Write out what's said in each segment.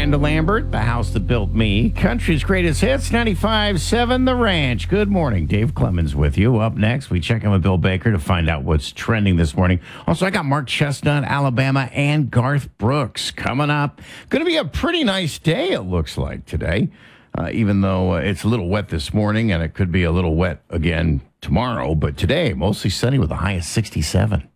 Miranda Lambert, The House That Built Me, Country's Greatest Hits, 95.7 The Ranch. Good morning. Dave Clemens with you. Up next, we check in with Bill Baker to find out what's trending this morning. Also, I got Mark Chestnut, Alabama, and Garth Brooks coming up. Going to be a pretty nice day, it looks like, today. Even though it's a little wet this morning, and it could be a little wet again tomorrow. But today, mostly sunny with a high of 67.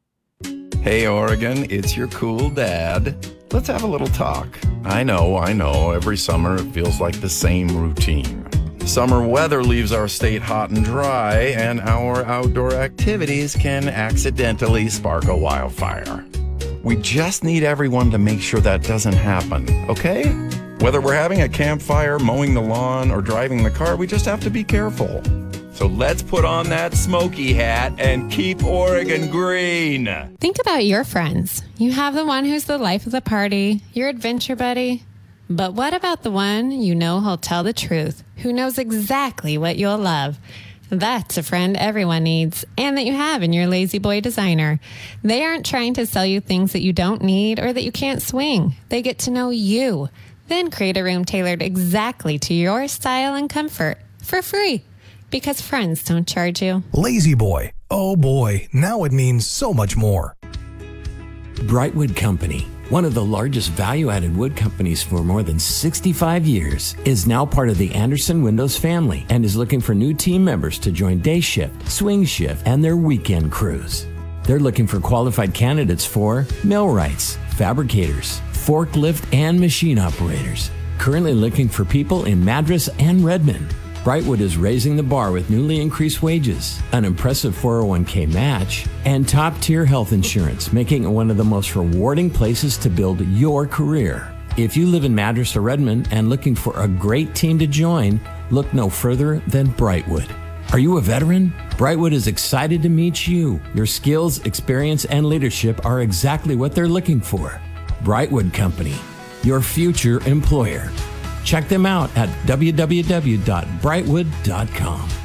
Hey, Oregon, it's your cool dad. Let's have a little talk. I know. Every summer it feels like the same routine. Summer weather leaves our state hot and dry, and our outdoor activities can accidentally spark a wildfire. We just need everyone to make sure that doesn't happen, okay? Whether we're having a campfire, mowing the lawn, or driving the car, we just have to be careful. So let's put on that smoky hat and keep Oregon green. Think about your friends. You have the one who's the life of the party, your adventure buddy. But what about the one you know who'll tell the truth, who knows exactly what you'll love? That's a friend everyone needs, and that you have in your Lazy Boy designer. They aren't trying to sell you things that you don't need or that you can't swing. They get to know you, then create a room tailored exactly to your style and comfort for free. Because friends don't charge you. Lazy Boy. Oh boy, now it means so much more. Brightwood Company, one of the largest value-added wood companies for more than 65 years, is now part of the Anderson Windows family and is looking for new team members to join day shift, swing shift, and their weekend crews. They're looking for qualified candidates for millwrights, fabricators, forklift, and machine operators. Currently looking for people in Madras and Redmond. Brightwood is raising the bar with newly increased wages, an impressive 401k match, and top-tier health insurance, making it one of the most rewarding places to build your career. If you live in Madras or Redmond and looking for a great team to join, look no further than Brightwood. Are you a veteran? Brightwood is excited to meet you. Your skills, experience, and leadership are exactly what they're looking for. Brightwood Company, your future employer. Check them out at www.brightwood.com.